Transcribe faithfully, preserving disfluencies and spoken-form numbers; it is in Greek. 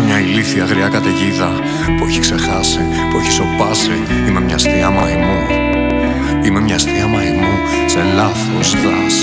μια ηλίθια γριά καταιγίδα που έχει ξεχάσει, που έχει σοπάσει. Είμαι μια αστεία μαϊμού. Είμαι μια αστεία μαϊμού σε λάθος δάση.